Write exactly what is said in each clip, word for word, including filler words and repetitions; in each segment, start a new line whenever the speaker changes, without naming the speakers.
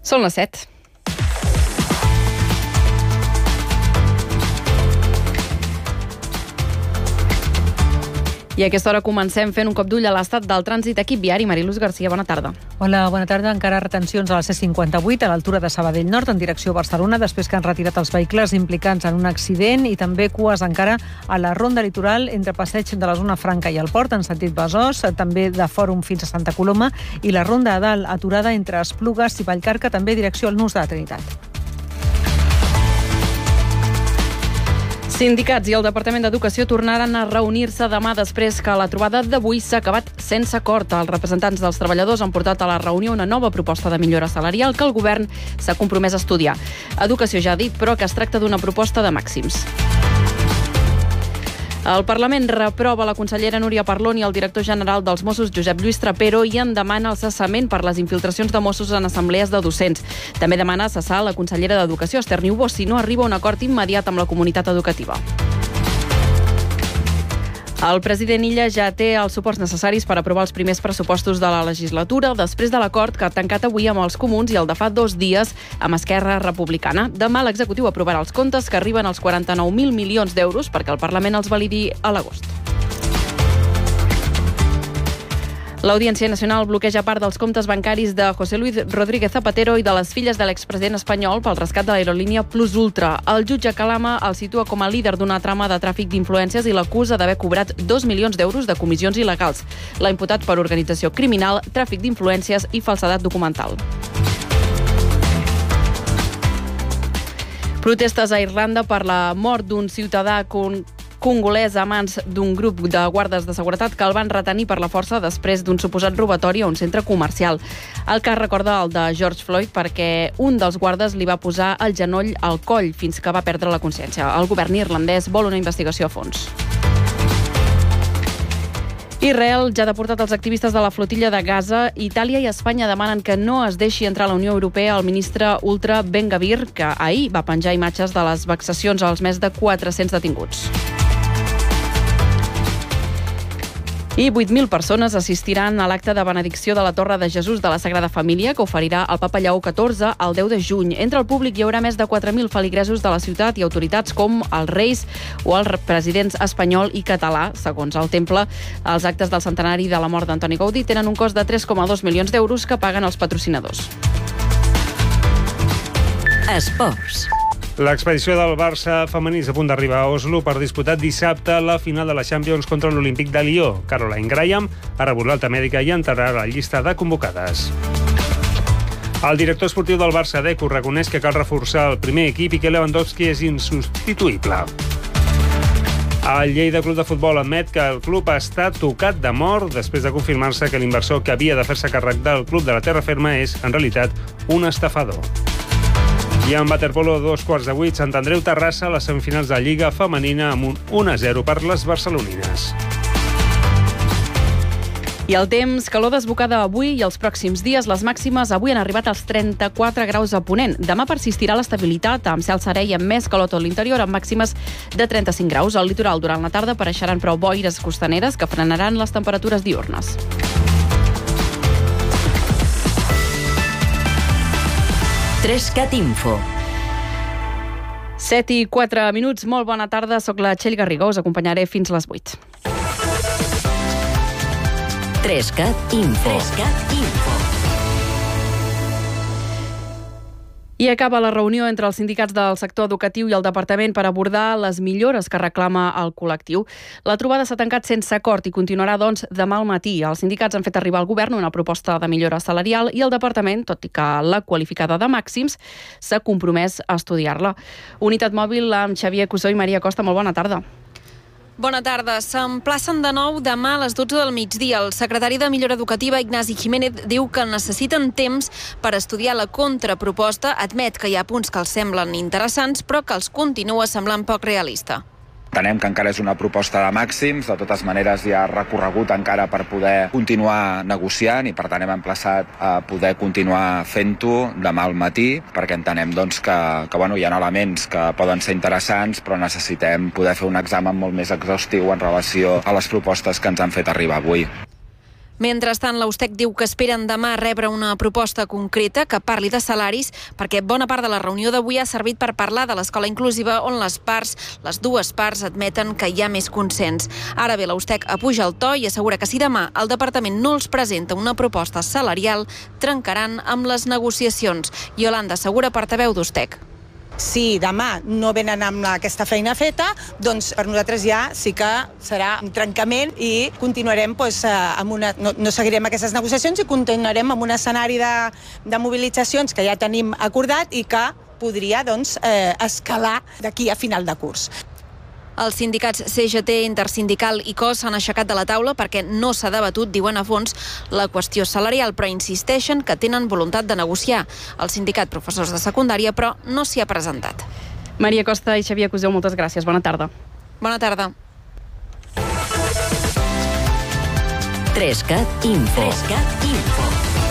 Són les set. I a aquesta hora comencem fent un cop d'ull a l'estat del trànsit. Equip viari, Mariluz Garcia, bona tarda.
Hola, bona tarda. Encara retencions a la C cinquanta-vuit a l'altura de Sabadell Nord en direcció a Barcelona, després que han retirat els vehicles implicats en un accident, i també cues encara a la ronda litoral entre passeig de la zona franca i el port en sentit Besòs, també de Fòrum fins a Santa Coloma, i la ronda a dalt aturada entre Esplugues i Vallcarca, també direcció al Nus de la Trinitat.
Sindicats i el Departament d'Educació tornaran a reunir-se demà després que la trobada d'avui s'ha acabat sense acord. Els representants dels treballadors han portat a la reunió una nova proposta de millora salarial que el govern s'ha compromès a estudiar. Educació ja ha dit, però, que es tracta d'una proposta de màxims. El Parlament reprova la consellera Núria Parlon i el director general dels Mossos, Josep Lluís Trapero, i en demana el cessament per les infiltracions de Mossos en assemblees de docents. També demana cessar la consellera d'Educació, Esther Niubó, si no arriba a un acord immediat amb la comunitat educativa. El president Illa ja té els suports necessaris per aprovar els primers pressupostos de la legislatura després de l'acord que ha tancat avui amb els comuns i el de fa dos dies amb Esquerra Republicana. Demà l'executiu aprovarà els comptes que arriben als quaranta-nou mil milions d'euros perquè el Parlament els validi a l'agost. L'Audiència Nacional bloqueja part dels comptes bancaris de José Luis Rodríguez Zapatero i de les filles de l'expresident espanyol pel rescat de l'aerolínia Plus Ultra. El jutge Calama el situa com a líder d'una trama de tràfic d'influències i l'acusa d'haver cobrat dos milions d'euros de comissions il·legals. L'ha imputat per organització criminal, tràfic d'influències i falsedat documental. Protestes a Irlanda per la mort d'un ciutadà con... congolès a mans d'un grup de guardes de seguretat que el van retenir per la força després d'un suposat robatori a un centre comercial. El cas recorda el de George Floyd perquè un dels guardes li va posar el genoll al coll fins que va perdre la consciència. El govern irlandès vol una investigació a fons. Israel ja ha deportat els activistes de la flotilla de Gaza. Itàlia i Espanya demanen que no es deixi entrar a la Unió Europea el ministre ultra Ben Gvir, que ahir va penjar imatges de les vexacions als més de quatre-cents detinguts. I vuit mil persones assistiran a l'acte de benedicció de la Torre de Jesús de la Sagrada Família que oferirà el Papa Lleó catorze el deu de juny. Entre el públic hi haurà més de quatre mil feligresos de la ciutat i autoritats com els reis o els presidents espanyol i català. Segons el temple, els actes del centenari de la mort d'Antoni Gaudí tenen un cost de tres coma dos milions d'euros que paguen els patrocinadors.
Esports.
L'expedició del Barça femení és a punt d'arribar a Oslo per disputar dissabte la final de la Champions contra l'Olímpic de Lió. Caroline Graham ha rebut l'alta mèdica i entrarà a la llista de convocades. El director esportiu del Barça, Deco, reconeix que cal reforçar el primer equip i que Lewandowski és insubstituïble. El Lleida Club de Futbol admet que el club està tocat de mort després de confirmar-se que l'inversor que havia de fer-se càrrec del club de la terra ferma és, en realitat, un estafador. I en waterpolo, dos quarts de vuit, Sant Andreu Terrassa, les semifinals de Lliga Femenina amb un u a zero per les barcelonines.
I el temps, calor desbocada avui i els pròxims dies. Les màximes avui han arribat als trenta-quatre graus a Ponent. Demà persistirà l'estabilitat amb cel serè i amb més calor a tot l'interior, amb màximes de trenta-cinc graus. Al litoral durant la tarda apareixeran prou boires costaneres que frenaran les temperatures diürnes.
Trescat Info.
set i quatre minuts, molt bona tarda. Soc la Txell Garrigó, us acompanyaré fins les vuit.
Trescat Info. Trescat Info.
I acaba la reunió entre els sindicats del sector educatiu i el departament per abordar les millores que reclama el col·lectiu. La trobada s'ha tancat sense acord i continuarà, doncs, demà al matí. Els sindicats han fet arribar al govern una proposta de millora salarial i el departament, tot i que la qualificada de màxims, s'ha compromès a estudiar-la. Unitat mòbil amb Xavier Cussó i Maria Costa. Molt bona tarda.
Bona tarda. S'emplacen de nou demà a les dotze del migdia. El secretari de Millora Educativa, Ignasi Jiménez, diu que necessiten temps per estudiar la contraproposta. Admet que hi ha punts que els semblen interessants, però que els continua semblant poc realista.
Entenem que encara és una proposta de màxims, de totes maneres hi ha recorregut encara per poder continuar negociant i per tant hem emplaçat a poder continuar fent-ho demà al matí, perquè entenem doncs, que, que bueno, hi ha elements que poden ser interessants, però necessitem poder fer un examen molt més exhaustiu en relació a les propostes que ens han fet arribar avui.
Mentrestant, l'Austec diu que esperen demà rebre una proposta concreta que parli de salaris, perquè bona part de la reunió d'avui ha servit per parlar de l'escola inclusiva, on les parts, les dues parts, admeten que hi ha més consens. Ara bé, l'Austec apuja el to i assegura que si demà el departament no els presenta una proposta salarial, trencaran amb les negociacions. Iolanda Segura, portaveu d'Austec.
Si demà no venen amb aquesta feina feta, doncs per nosaltres ja sí que serà un trencament i continuarem doncs, amb una, no, no seguirem aquestes negociacions i continuarem amb un escenari de, de mobilitzacions que ja tenim acordat i que podria doncs, eh, escalar d'aquí a final de curs.
Els sindicats C G T, Intersindical i C O S s'han aixecat de la taula perquè no s'ha debatut, diuen a fons, la qüestió salarial, però insisteixen que tenen voluntat de negociar. El sindicat Professors de Secundària, però, no s'hi ha presentat.
Maria Costa i Xavier Cuseu, moltes gràcies. Bona tarda.
Bona tarda.
Trescat Info. Trescat Info.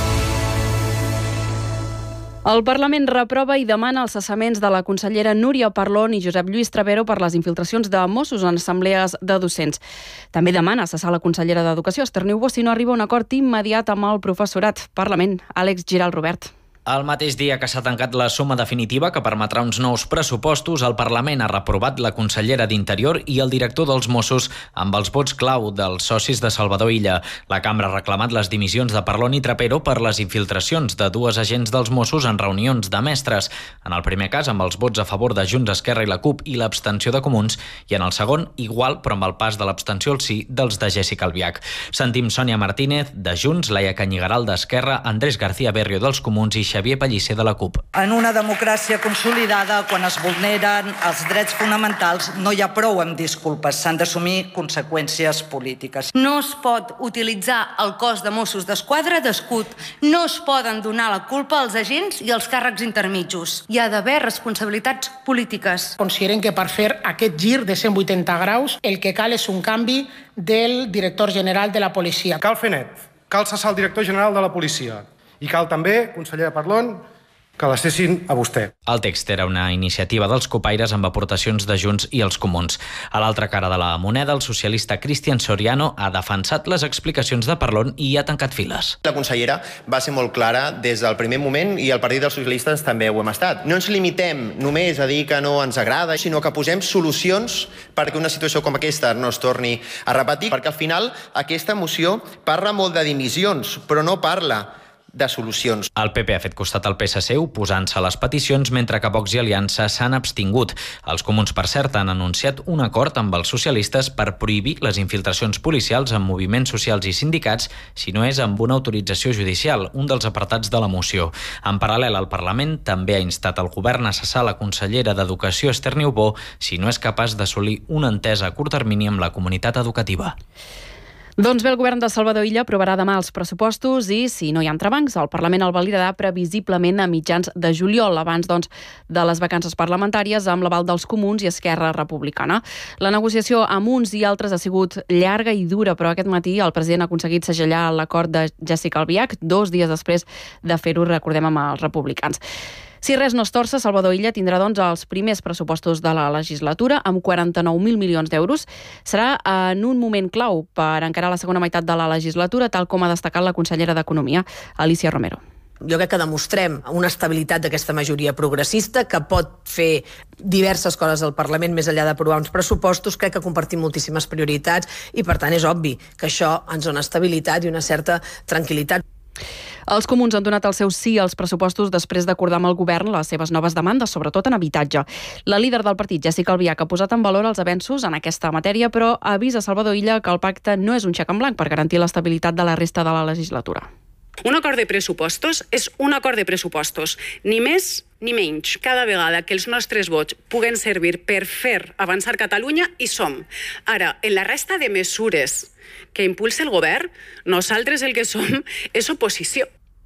El Parlament reprova i demana els cessaments de la consellera Núria Parlon i Josep Lluís Trapero per les infiltracions de Mossos en assemblees de docents. També demana cessar la consellera d'Educació, Esther Niubó, si no arriba a un acord immediat amb el professorat. Parlament, Àlex Giral Robert.
El mateix dia que s'ha tancat la suma definitiva que permetrà uns nous pressupostos, el Parlament ha reprovat la consellera d'Interior i el director dels Mossos amb els vots clau dels socis de Salvador Illa. La cambra ha reclamat les dimissions de Parlon i Trapero per les infiltracions de dues agents dels Mossos en reunions de mestres. En el primer cas, amb els vots a favor de Junts, Esquerra i la CUP i l'abstenció de Comuns, i en el segon, igual, però amb el pas de l'abstenció al sí dels de Jessica Albiach. Sentim Sònia Martínez, de Junts, Laia Canyigaral, d'Esquerra, Andrés García Berrio, dels Comuns i Xavier Pellicer, de la CUP.
En una democràcia consolidada, quan es vulneren els drets fonamentals, no hi ha prou amb disculpes, s'han d'assumir conseqüències polítiques.
No es pot utilitzar el cos de Mossos d'Esquadra d'escut, no es poden donar la culpa als agents i als càrrecs intermitjos. Hi ha d'haver responsabilitats polítiques.
Consideren que per fer aquest gir de cent vuitanta graus el que cal és un canvi del director general de la policia.
Cal fer net, cal cessar el director general de la policia. I cal també, consellera Parlon, que la cessin a vostè.
El text era una iniciativa dels copaires amb aportacions de Junts i els Comuns. A l'altra cara de la moneda, el socialista Cristian Soriano ha defensat les explicacions de Parlon i ha tancat files.
La consellera va ser molt clara des del primer moment i el Partit dels Socialistes també ho hem estat. No ens limitem només a dir que no ens agrada, sinó que posem solucions perquè una situació com aquesta no es torni a repetir, perquè al final aquesta moció parla molt de dimissions, però no parla de solucions.
El P P ha fet costat al P S C oposant-se a les peticions, mentre que Vox i Aliança s'han abstingut. Els Comuns, per cert, han anunciat un acord amb els socialistes per prohibir les infiltracions policials en moviments socials i sindicats si no és amb una autorització judicial, un dels apartats de la moció. En paral·lel, el Parlament també ha instat el govern a cessar la consellera d'Educació, Esther Niubó, si no és capaç d'assolir una entesa a curt termini amb la comunitat educativa.
Doncs bé, el govern de Salvador Illa aprovarà demà els pressupostos i, si no hi ha entrebancs, el Parlament el validarà previsiblement a mitjans de juliol, abans doncs, de les vacances parlamentàries, amb l'aval dels Comuns i Esquerra Republicana. La negociació amb uns i altres ha sigut llarga i dura, però aquest matí el president ha aconseguit segellar l'acord de Jessica Albiach, dos dies després de fer-ho, recordem, amb els republicans. Si res no es torça, Salvador Illa tindrà doncs els primers pressupostos de la legislatura amb quaranta-nou mil milions d'euros. Serà en un moment clau per encarar la segona meitat de la legislatura, tal com ha destacat la consellera d'Economia, Alicia Romero.
Jo crec que demostrem una estabilitat d'aquesta majoria progressista que pot fer diverses coses al Parlament més enllà d'aprovar uns pressupostos. Crec que compartim moltíssimes prioritats i, per tant, és obvi que això ens dona estabilitat i una certa tranquil·litat.
Els Comuns han donat el seu sí als pressupostos després d'acordar amb el govern les seves noves demandes, sobretot en habitatge. La líder del partit, Jessica Albiach, ha posat en valor els avenços en aquesta matèria, però avisa Salvador Illa que el pacte no és un xec en blanc per garantir l'estabilitat de la resta de la legislatura.
Un acord de pressupostos és un acord de pressupostos, ni més ni menys. Cada vegada que els nostres vots puguen servir per fer avançar Catalunya, hi som. Ara, en la resta de mesures que impulsa el govern, nosaltres el que som és oposició.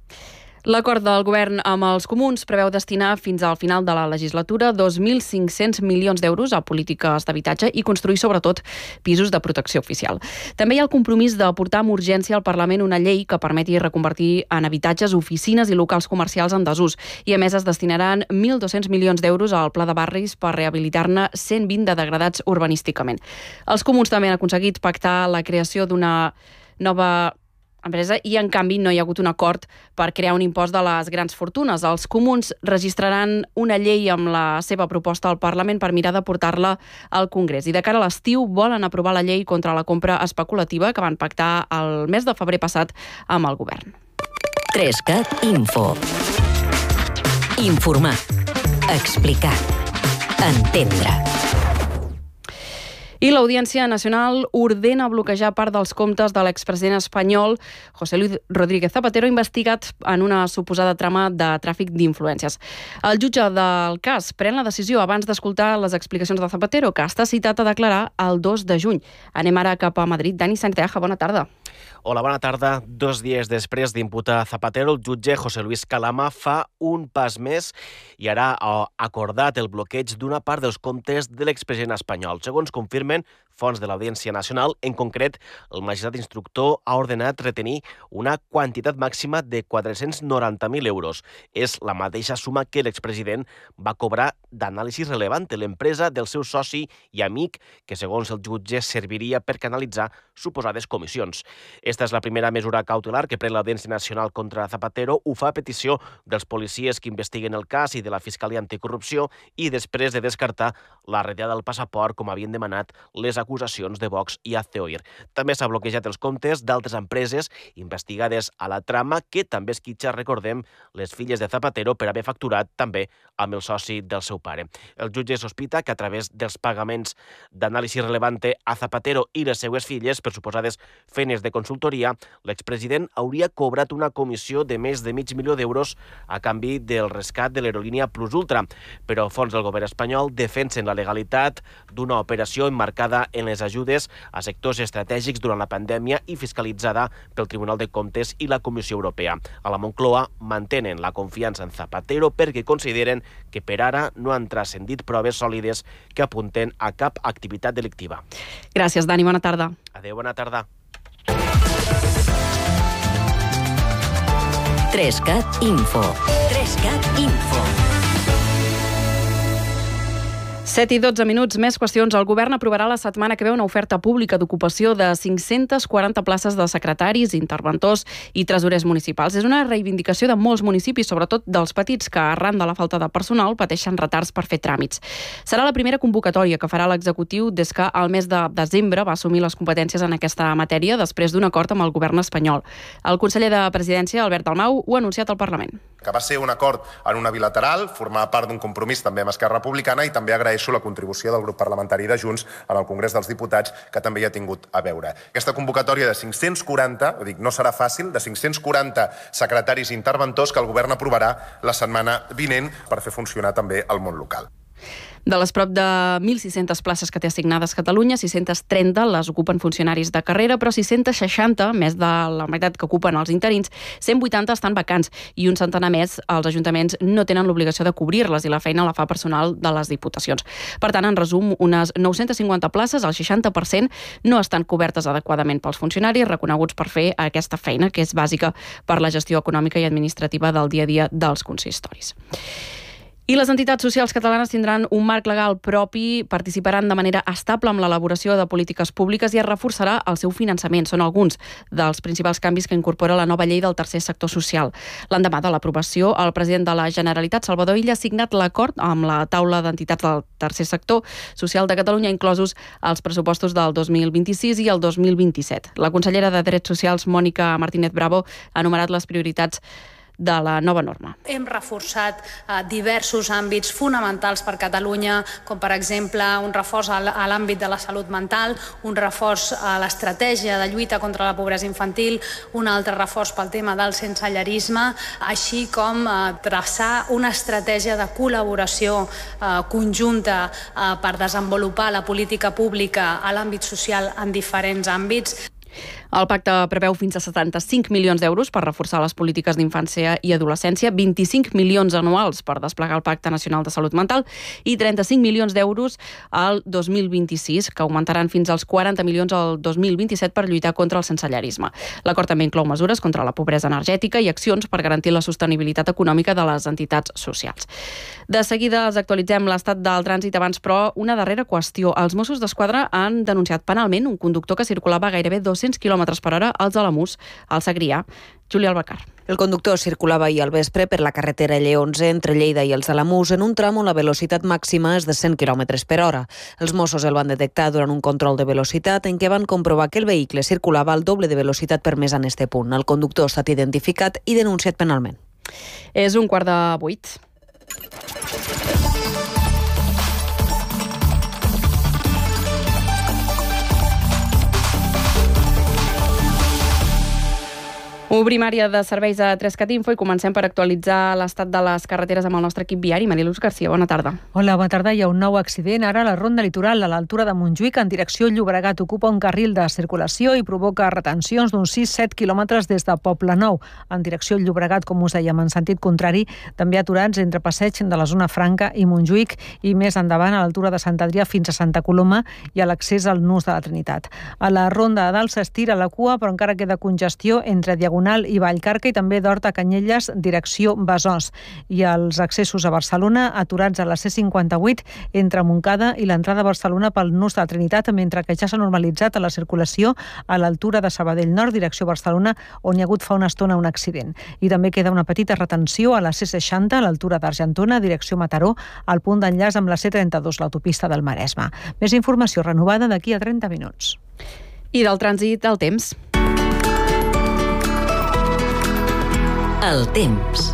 L'acord del govern amb els Comuns preveu destinar fins al final de la legislatura dos mil cinc-cents milions d'euros a polítiques d'habitatge i construir sobretot pisos de protecció oficial. També hi ha el compromís de portar amb urgència al Parlament una llei que permeti reconvertir en habitatges oficines i locals comercials en desús. I a més es destinaran mil dos-cents milions d'euros al Pla de Barris per rehabilitar-ne cent vint de degradats urbanísticament. Els Comuns també han aconseguit pactar la creació d'una nova empresa i, en canvi, no hi ha hagut un acord per crear un impost de les grans fortunes. Els comuns registraran una llei amb la seva proposta al Parlament per mirar de portar-la al Congrés. I de cara a l'estiu volen aprovar la llei contra la compra especulativa que van pactar el mes de febrer passat amb el govern.
tres-cat Info. Informar. Explicar. Entendre.
I l'Audiència Nacional ordena bloquejar part dels comptes de l'expresident espanyol José Luis Rodríguez Zapatero, investigat en una suposada trama de tràfic d'influències. El jutge del cas pren la decisió abans d'escoltar les explicacions de Zapatero, que està citat a declarar el dos de juny. Anem ara cap a Madrid. Dani Santeja, bona tarda.
Hola, bona tarda. Dos dies després d'imputar Zapatero, el jutge José Luis Calama fa un pas més i ara ha acordat el bloqueig d'una part dels comptes de l'expresident espanyol. Segons confirmen fonts de l'Audiència Nacional, en concret, el magistrat instructor ha ordenat retenir una quantitat màxima de quatre-cents noranta mil euros. És la mateixa suma que l'expresident va cobrar d'anàlisi relevant de l'empresa del seu soci i amic, que segons el jutge serviria per canalitzar suposades comissions. Esta és la primera mesura cautelar que pren l'Audiència Nacional contra Zapatero. Ho fa a petició dels policies que investiguen el cas i de la Fiscalia Anticorrupció i després de descartar la retirada del passaport, com havien demanat les acusacions de Vox i Azteoir. També s'ha bloquejat els comptes d'altres empreses investigades a la trama, que també esquitxa, recordem, les filles de Zapatero per haver facturat també amb el soci del seu pare. El jutge sospita que a través dels pagaments d'anàlisi relevante a Zapatero i les seues filles per suposades feines de consultoria, l'expresident hauria cobrat una comissió de més de mig milió d'euros a canvi del rescat de l'aerolínia Plus Ultra. Però fons del govern espanyol defensen la legalitat d'una operació emmarcada en les ajudes a sectors estratègics durant la pandèmia i fiscalitzada pel Tribunal de Comptes i la Comissió Europea. A la Moncloa mantenen la confiança en Zapatero perquè consideren que per ara no han transcendit proves sòlides que apunten a cap activitat delictiva.
Gràcies, Dani. Bona tarda.
Adéu, bona tarda.
tres-cat Info. tres-cat Info.
set i dotze minuts, més qüestions. El govern aprovarà la setmana que ve una oferta pública d'ocupació de cinc-centes quaranta places de secretaris, interventors i tresorers municipals. És una reivindicació de molts municipis, sobretot dels petits, que arran de la falta de personal pateixen retards per fer tràmits. Serà la primera convocatòria que farà l'executiu des que al mes de desembre va assumir les competències en aquesta matèria després d'un acord amb el govern espanyol. El conseller de Presidència, Albert Dalmau, ho ha anunciat al Parlament.
Que va ser un acord en una bilateral, formar part d'un compromís també amb Esquerra Republicana, i també agraeixo la contribució del grup parlamentari de Junts en el Congrés dels Diputats, que també hi ha tingut a veure. Aquesta convocatòria de cinc-cents quaranta, dic, no serà fàcil, de cinc-cents quaranta secretaris i interventors que el govern aprovarà la setmana vinent per fer funcionar també el món local.
De les prop de mil sis-centes places que té assignades Catalunya, sis-centes trenta les ocupen funcionaris de carrera, però sis-centes seixanta, més de la meitat que ocupen els interins, cent vuitanta estan vacants i un centenar més els ajuntaments no tenen l'obligació de cobrir-les i la feina la fa personal de les diputacions. Per tant, en resum, unes nou-centes cinquanta places, el seixanta per cent, no estan cobertes adequadament pels funcionaris reconeguts per fer aquesta feina, que és bàsica per la gestió econòmica i administrativa del dia a dia dels consistoris. I les entitats socials catalanes tindran un marc legal propi, participaran de manera estable amb l'elaboració de polítiques públiques i es reforçarà el seu finançament. Són alguns dels principals canvis que incorpora la nova llei del tercer sector social. L'endemà de l'aprovació, el president de la Generalitat, Salvador Illa, ha signat l'acord amb la taula d'entitats del tercer sector social de Catalunya, inclosos els pressupostos del dos mil vint-i-sis i el dos mil vint-i-set. La consellera de Drets Socials, Mònica Martínez Bravo, ha enumerat les prioritats de la nova norma.
Hem reforçat eh, diversos àmbits fonamentals per Catalunya, com per exemple un reforç a l'àmbit de la salut mental, un reforç a l'estratègia de lluita contra la pobresa infantil, un altre reforç pel tema del sensellarisme, així com eh, traçar una estratègia de col·laboració eh, conjunta eh, per desenvolupar la política pública a l'àmbit social en diferents àmbits.
El pacte preveu fins a setanta-cinc milions d'euros per reforçar les polítiques d'infància i adolescència, vint-i-cinc milions anuals per desplegar el Pacte Nacional de Salut Mental i trenta-cinc milions d'euros al dos mil vint-i-sis, que augmentaran fins als quaranta milions al dos mil vint-i-set per lluitar contra el sensellarisme. L'acord també inclou mesures contra la pobresa energètica i accions per garantir la sostenibilitat econòmica de les entitats socials. De seguida els actualitzem l'estat del trànsit abans, però una darrera qüestió. Els Mossos d'Esquadra han denunciat penalment un conductor que circulava gairebé dos-cents quilòmetres quilòmetres per hora als Alamús, al Segrià. Júlia Albacar.
El conductor circulava ahir al vespre per la carretera L onze entre Lleida i els Alamús en un tram on la velocitat màxima és de cent quilòmetres per hora. Els Mossos el van detectar durant un control de velocitat en què van comprovar que el vehicle circulava al doble de velocitat permesa en este punt. El conductor ha estat identificat i denunciat penalment.
És un quart de vuit. Obrim àrea de serveis a Trescat Info i comencem per actualitzar l'estat de les carreteres amb el nostre equip viari. Mariluz Garcia, bona tarda.
Hola, bona tarda. Hi ha un nou accident. Ara la ronda litoral a l'altura de Montjuïc en direcció Llobregat ocupa un carril de circulació i provoca retencions d'uns sis a set quilòmetres des de Poblenou en direcció Llobregat, com us dèiem, en sentit contrari. També aturats entre Passeig de la Zona Franca i Montjuïc i més endavant a l'altura de Sant Adrià fins a Santa Coloma i a l'accés al Nus de la Trinitat. A la ronda de dalt s'estira la cua, però encara queda congestió entre Diagonal i Vallcarca i també d'Horta a Canyelles, direcció Besòs. I els accessos a Barcelona aturats a la C cinquanta-vuit entre Montcada i l'entrada a Barcelona pel Nus de la Trinitat, mentre que ja s'ha normalitzat a la circulació a l'altura de Sabadell Nord, direcció Barcelona, on hi ha hagut fa una estona un accident. I també queda una petita retenció a la C seixanta, a l'altura d'Argentona, direcció Mataró, al punt d'enllaç amb la C trenta-dos, l'autopista del Maresme. Més informació renovada d'aquí a trenta minuts.
I del trànsit al temps.
El temps.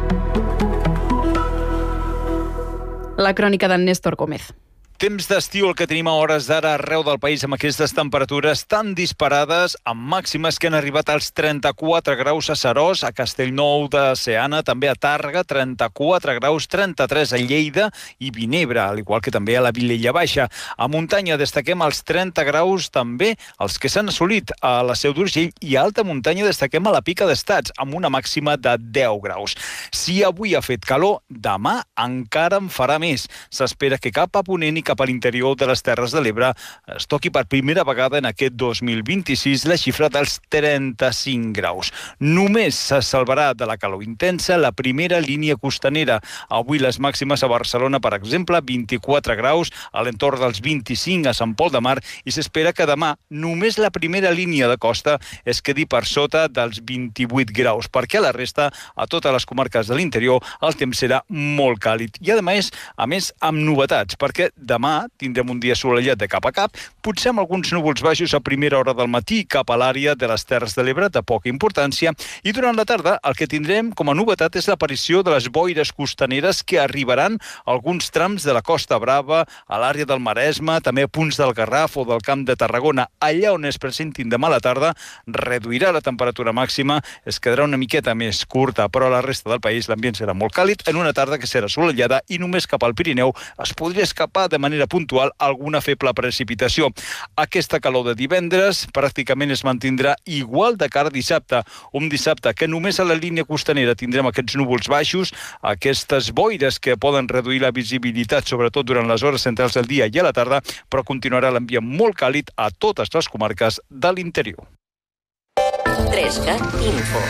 La crònica d'en Néstor Gómez.
Temps d'estiu el que tenim a hores d'ara arreu del país amb aquestes temperatures tan disparades, amb màximes que han arribat als trenta-quatre graus a Seròs, a Castellnou de Seana, també a Tàrrega, trenta-quatre graus, trenta-tres a Lleida i Vinebre, al igual que també a la Vilella Baixa. A muntanya destaquem els trenta graus, també els que s'han assolit a la Seu d'Urgell, i a alta muntanya destaquem a la Pica d'Estats, amb una màxima de deu graus. Si avui ha fet calor, demà encara en farà més. S'espera que cap a ponent i cap a l'interior de les Terres de l'Ebre es toqui per primera vegada en aquest dos mil vint-i-sis la xifra dels trenta-cinc graus. Només se salvarà de la calor intensa la primera línia costanera. Avui les màximes a Barcelona, per exemple, vint-i-quatre graus, a l'entorn dels vint-i-cinc a Sant Pol de Mar, i s'espera que demà només la primera línia de costa es quedi per sota dels vint-i-vuit graus, perquè a la resta, a totes les comarques de l'interior, el temps serà molt càlid. I a més, a més amb novetats, perquè demà Demà tindrem un dia assolellat de cap a cap, potser amb alguns núvols baixos a primera hora del matí cap a l'àrea de les Terres de l'Ebre, de poca importància, i durant la tarda el que tindrem com a novetat és l'aparició de les boires costaneres que arribaran a alguns trams de la Costa Brava, a l'àrea del Maresme, també a punts del Garraf o del Camp de Tarragona. Allà on es presentin demà a la tarda reduirà la temperatura màxima, es quedarà una miqueta més curta, però a la resta del país l'ambient serà molt càlid en una tarda que serà assolellada i només cap al Pirineu es podria escapar de manera puntual alguna feble precipitació. Aquesta calor de divendres pràcticament es mantindrà igual de cara a dissabte. Un dissabte que només a la línia costanera tindrem aquests núvols baixos, aquestes boires que poden reduir la visibilitat, sobretot durant les hores centrals del dia i a la tarda, però continuarà l'ambient molt càlid a totes les comarques de l'interior.
Trescat Info.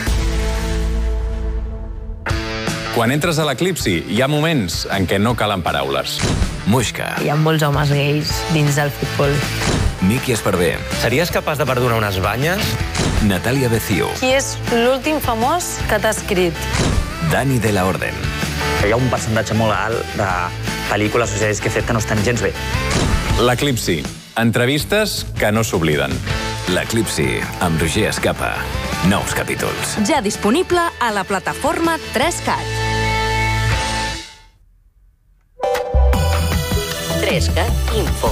Quan entres a l'Eclipsi, hi ha moments en què no calen paraules. Muixca.
Hi ha molts homes gais dins del futbol.
Miki Esparvé.
Series capaç de perdonar unes banyes?
Natàlia Becio.
Qui és l'últim famós que t'ha escrit?
Dani de la Orden.
Hi ha un percentatge molt alt de pel·lícules o sèries que he fet que no estan gens bé.
L'Eclipsi. Entrevistes que no s'obliden. L'Eclipsi, amb Roger Escapa. Nous capítols.
Ja disponible a la plataforma Trescat. Trescat Info.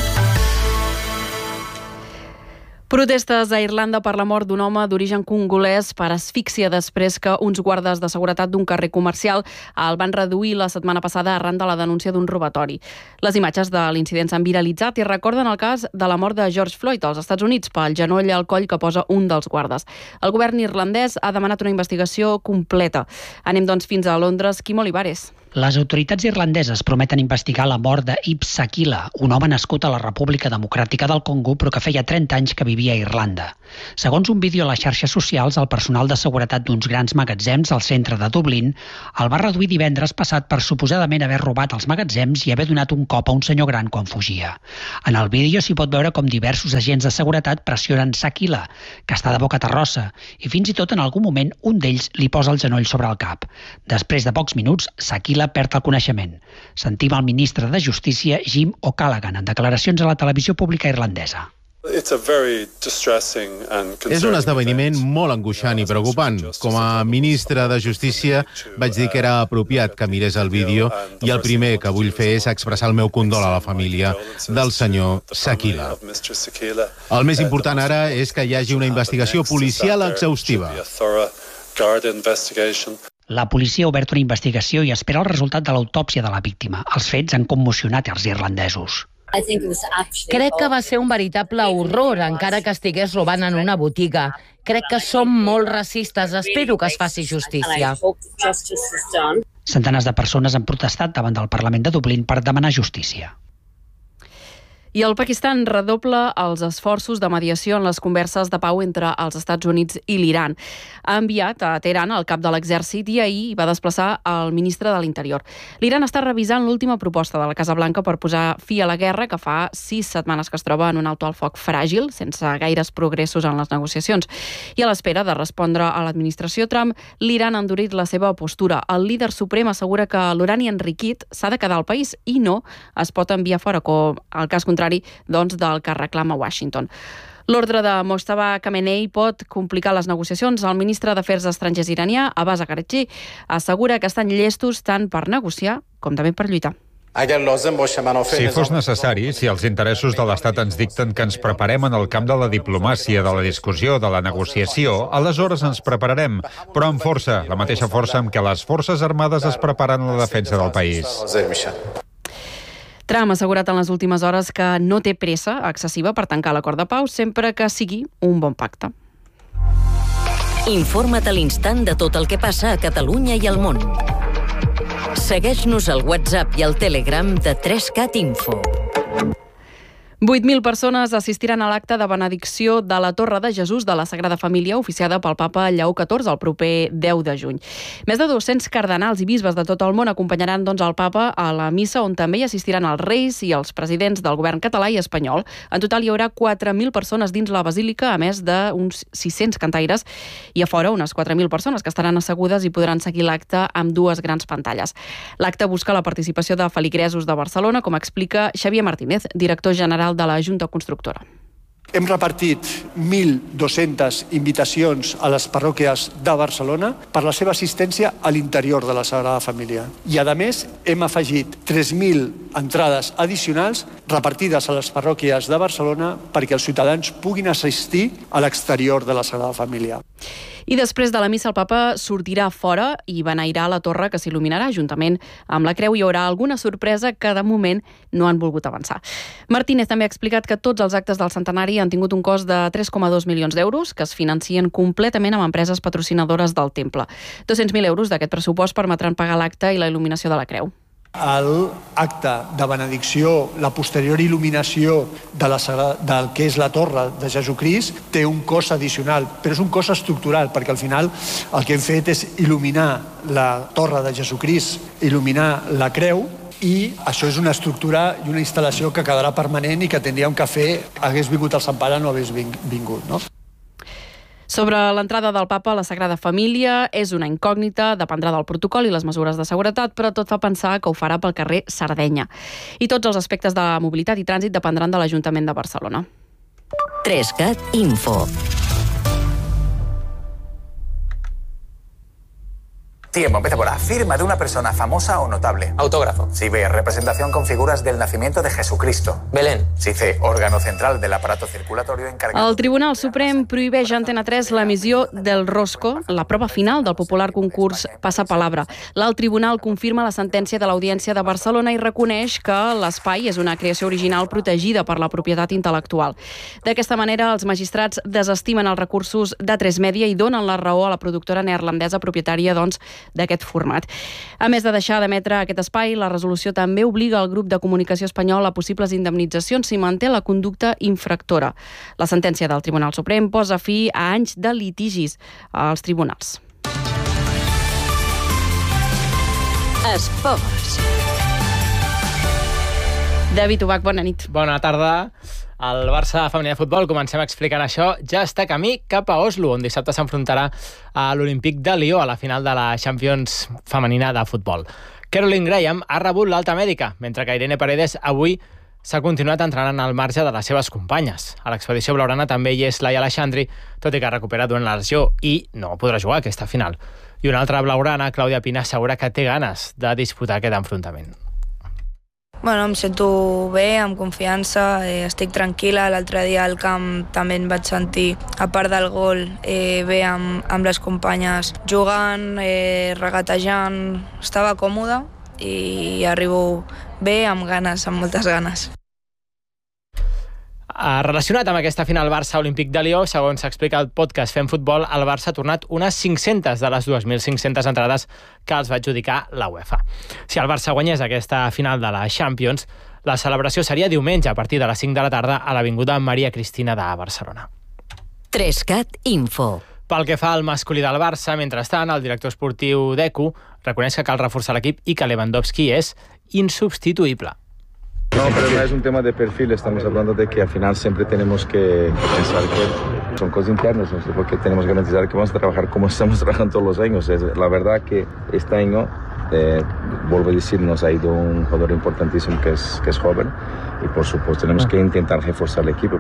Protestes a Irlanda per la mort d'un home d'origen congolès per asfíxia després que uns guardes de seguretat d'un carrer comercial el van reduir la setmana passada arran de la denúncia d'un robatori. Les imatges de l'incident s'han viralitzat i recorden el cas de la mort de George Floyd als Estats Units pel genoll al coll que posa un dels guardes. El govern irlandès ha demanat una investigació completa. Anem doncs fins a Londres. Quim Olivares.
Les autoritats irlandeses prometen investigar la mort d'Ib Sakila, un home nascut a la República Democràtica del Congo però que feia trenta anys que vivia a Irlanda. Segons un vídeo a les xarxes socials, el personal de seguretat d'uns grans magatzems al centre de Dublín el va reduir divendres passat per suposadament haver robat els magatzems i haver donat un cop a un senyor gran quan fugia. En el vídeo s'hi pot veure com diversos agents de seguretat pressionen Sakila, que està de bocaterrossa, i fins i tot en algun moment un d'ells li posa el genoll sobre el cap. Després de pocs minuts, Sakila perd el coneixement. Sentim el ministre de Justícia, Jim O'Callaghan, en declaracions a la televisió pública irlandesa.
És un esdeveniment molt angoixant i preocupant. Com a ministre de Justícia vaig dir que era apropiat que mirés el vídeo i el primer que vull fer és expressar el meu condol a la família del senyor Sakila. El més important ara és que hi hagi una investigació policial exhaustiva.
La policia ha obert una investigació i espera el resultat de l'autòpsia de la víctima. Els fets han commocionat els irlandesos.
Crec que va ser un veritable horror, encara que estigués robant en una botiga. Crec que som molt racistes. Espero que es faci justícia.
Centenars de persones han protestat davant del Parlament de Dublín per demanar justícia.
I el Pakistan redobla els esforços de mediació en les converses de pau entre els Estats Units i l'Iran. Ha enviat a Teheran el cap de l'exèrcit i ahir va desplaçar el ministre de l'Interior. L'Iran està revisant l'última proposta de la Casa Blanca per posar fi a la guerra, que fa sis setmanes que es troba en un alto al foc fràgil, sense gaires progressos en les negociacions. I a l'espera de respondre a l'administració Trump, l'Iran ha endurit la seva postura. El líder suprem assegura que l'urani enriquit s'ha de quedar al país i no es pot enviar fora, com el cas contrari doncs, del que reclama Washington. L'ordre de Mojtaba Khamenei pot complicar les negociacions. El ministre d'Afers Estrangers iranià, Abbas Araghchi, assegura que estan llestos tant per negociar com també per lluitar.
Si fos necessari, si els interessos de l'Estat ens dicten que ens preparem en el camp de la diplomàcia, de la discussió, de la negociació, aleshores ens prepararem, però amb força, la mateixa força amb què les forces armades es preparen a la defensa del país.
Trump ha assegurat en les últimes hores que no té pressa excessiva per tancar l'acord de pau sempre que sigui un bon pacte.
Informa't a l'instant de tot el que passa a Catalunya i al món. Segueix-nos al WhatsApp i al Telegram de tres cat Info.
vuit mil persones assistiran a l'acte de benedicció de la Torre de Jesús de la Sagrada Família oficiada pel papa Lleó catorze el proper deu de juny. Més de dos-cents cardenals i bisbes de tot el món acompanyaran doncs el papa a la missa, on també hi assistiran els reis i els presidents del govern català i espanyol. En total hi haurà quatre mil persones dins la basílica, a més d'uns sis-cents cantaires, i a fora unes quatre mil persones que estaran assegudes i podran seguir l'acte amb dues grans pantalles. L'acte busca la participació de feligresos de Barcelona, com explica Xavier Martínez, director general de la Junta Constructora.
Hem repartit mil dos-centes invitacions a les parròquies de Barcelona per la seva assistència a l'interior de la Sagrada Família. I, a més, hem afegit tres mil entrades addicionals repartides a les parròquies de Barcelona perquè els ciutadans puguin assistir a l'exterior de la Sagrada Família.
I després de la missa el papa sortirà fora i beneirà la torre que s'il·luminarà. Juntament amb la creu hi haurà alguna sorpresa que de moment no han volgut avançar. Martínez també ha explicat que tots els actes del centenari han tingut un cost de tres coma dos milions d'euros que es financien completament amb empreses patrocinadores del temple. dos-cents mil euros d'aquest pressupost permetran pagar l'acte i la il·luminació de la creu.
L'acte de benedicció, la posterior il·luminació de la, del que és la torre de Jesucrist té un cost addicional, però és un cost estructural, perquè al final el que hem fet és il·luminar la torre de Jesucrist, il·luminar la creu, i això és una estructura i una instal·lació que quedarà permanent i que tindríem que fer hagués vingut el Sant Pare no hagués vingut, no?
Sobre l'entrada del papa a la Sagrada Família és una incògnita, dependrà del protocol i les mesures de seguretat, però tot fa pensar que ho farà pel carrer Sardenya. I tots els aspectes de mobilitat i trànsit dependran de l'Ajuntament de Barcelona.
tres cat Info.
Tiempo, empieza por A. Firma de una persona famosa o notable. Autógrafo. Si B, representación con figuras del nacimiento de Jesucristo. Belén. Si C, órgano central del aparato circulatorio encargado.
El Tribunal Suprem prohibeix a Antena tres l'emissió del Rosco, la prova final del popular concurs Passapalabra. L'alt tribunal confirma la sentència de l'Audiència de Barcelona i reconeix que l'espai és una creació original protegida per la propietat intel·lectual. D'aquesta manera, els magistrats desestimen els recursos d'A tres Media i donen la raó a la productora neerlandesa propietària doncs, d'aquest format. A més de deixar d'emetre aquest espai, la resolució també obliga el grup de comunicació espanyol a possibles indemnitzacions si manté la conducta infractora. La sentència del Tribunal Suprem posa fi a anys de litigis als tribunals.
Esports.
David Ubach, bona nit.
Bona tarda. El Barça femení de futbol, comencem explicant això, ja està camí cap a Oslo, on dissabte s'enfrontarà a l'Olímpic de Lió a la final de la Champions femenina de futbol. Caroline Graham ha rebut l'alta mèdica, mentre que Irene Paredes avui s'ha continuat entrenant al marge de les seves companyes. A l'expedició blaugrana també hi és Laia Aleixandri, tot i que ha recuperat durant la lesió i no podrà jugar aquesta final. I una altra blaugrana, Clàudia Pina, assegura que té ganes de disputar aquest enfrontament.
Bueno, em sento bé, amb confiança, eh, estic tranquil·la. L'altre dia al camp també em vaig sentir, a part del gol, eh, bé amb, amb les companyes jugant, eh, regatejant. Estava còmoda i arribo bé, amb ganes, amb moltes ganes.
Relacionat amb aquesta final Barça Olímpic de Lió, segons s'explica al podcast Fem Futbol, el Barça ha tornat unes cinc-centes de les dos mil cinc-centes entrades que els va adjudicar la UEFA. Si el Barça guanyés aquesta final de la Champions, la celebració seria diumenge a partir de les cinc de la tarda a l'Avinguda Maria Cristina de Barcelona.
Trescat Info.
Pel que fa al masculí del Barça, mentrestant, el director esportiu Deco reconeix que cal reforçar l'equip i que Lewandowski és insubstituïble.
No, pero no es un tema de perfil, estamos hablando de que al final siempre tenemos que pensar que son cosas internas, no sé, porque tenemos que garantizar que vamos a trabajar como estamos trabajando todos los años. Es, la verdad que este año, eh, vuelvo a decir, nos ha ido un jugador importantísimo que es, que es joven y por supuesto tenemos que intentar reforzar el equipo.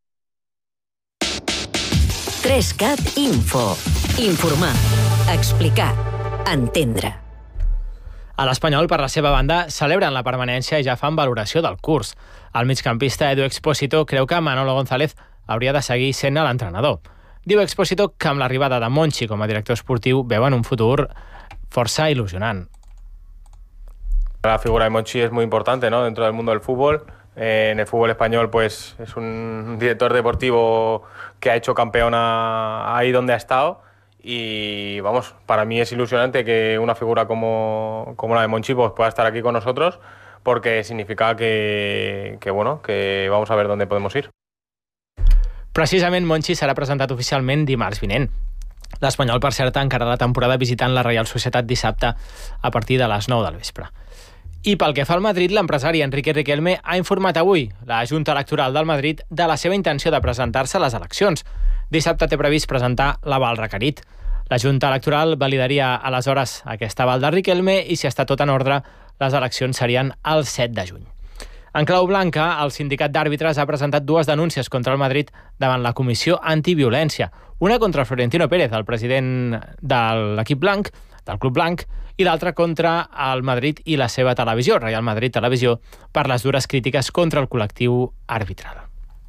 Trescat Info. Informar, explicar, entendre.
A l'Espanyol, per la seva banda, celebren la permanència i ja fan valoració del curs. El migcampista Edu Expósito creu que Manolo González hauria de seguir sent l'entrenador. Diu Expósito que amb l'arribada de Monchi com a director esportiu veuen un futur força il·lusionant.
La figura de Monchi es muy importante, ¿no?, dentro del mundo del fútbol. Eh, en el fútbol español, pues es un director deportivo que ha hecho campeona ahí donde ha estado. Y vamos, para mí es ilusionante que una figura como, como la de Monchi pues, pueda estar aquí con nosotros, porque significa que, que, bueno, que vamos a ver dónde podemos ir.
Precisament Monchi serà presentat oficialment dimarts vinent. L'Espanyol, per cert, encara la temporada visitant la Reial Societat dissabte a partir de les nou del vespre. I pel que fa al Madrid, l'empresari Enrique Riquelme ha informat avui la Junta Electoral del Madrid de la seva intenció de presentar-se a les eleccions. Dissabte té previst presentar l'aval requerit. La Junta Electoral validaria aleshores aquest aval de Riquelme i, si està tot en ordre, les eleccions serien el set de juny. En clau blanca, el sindicat d'àrbitres ha presentat dues denúncies contra el Madrid davant la Comissió Antiviolència. Una contra Florentino Pérez, el president de l'equip blanc, del Club Blanc, i l'altra contra el Madrid i la seva televisió, Real Madrid Televisió, per les dures crítiques contra el col·lectiu arbitral.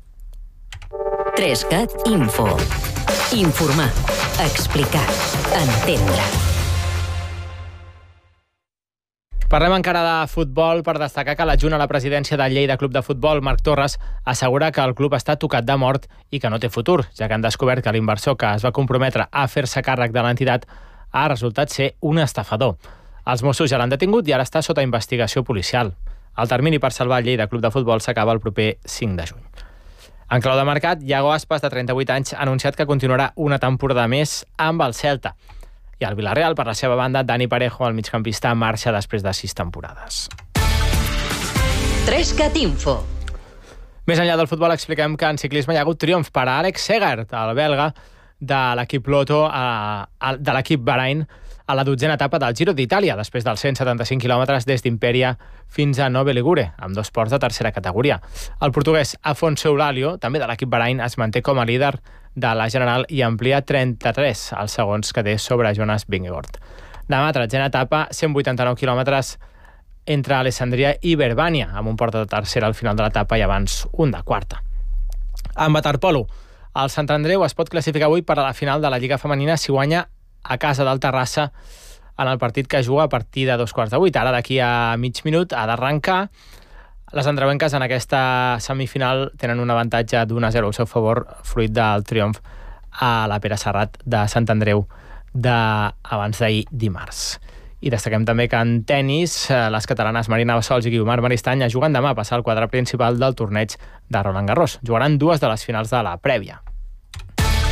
Trescat Info. Informar, explicar, entendre.
Parlem encara de futbol per destacar que l'adjunt a la presidència del Lleida Club de Futbol, Marc Torres, assegura que el club està tocat de mort i que no té futur, ja que han descobert que l'inversor que es va comprometre a fer-se càrrec de l'entitat ha resultat ser un estafador. Els Mossos ja l'han detingut i ara està sota investigació policial. El termini per salvar el Lleida Club de Futbol s'acaba el proper cinc de juny. En clau de mercat, Iago Aspas, de trenta-vuit anys, ha anunciat que continuarà una temporada més amb el Celta. I al Villarreal, per la seva banda, Dani Parejo, el migcampista, marxa després de sis temporades.
Trescat Info.
Més enllà del futbol, expliquem que en ciclisme hi ha hagut triomf per a Alex Segert, el belga, de l'equip Lotto, a, a, de l'equip Bahrain, a la dotzena etapa del Giro d'Itàlia, després dels cent setanta-cinc quilòmetres des d'Imperia fins a Nove Ligure, amb dos ports de tercera categoria. El portuguès Afonso Eulálio, també de l'equip Bahrain, es manté com a líder de la general i amplia trenta-tres els segons que té sobre Jonas Vingegaard. Demà, tretzena etapa, cent vuitanta-nou quilòmetres entre Alessandria i Verbània, amb un port de tercera al final de l'etapa i abans un de quarta. En waterpolo, el Sant Andreu es pot classificar avui per a la final de la Lliga Femenina si guanya a casa del Terrassa en el partit que juga a partir de dos quarts de vuit. Ara, d'aquí a mig minut, ha d'arrencar. Les andreuenques en aquesta semifinal tenen un avantatge d'un a zero al seu favor, fruit del triomf a la Pere Serrat de Sant Andreu d'abans d'ahir dimarts. I destaquem també que en tennis les catalanes Marina Bassols i Guiomar Maristany juguen demà a passar al quadre principal del torneig de Roland Garros. Jugaran dues de les finals de la prèvia.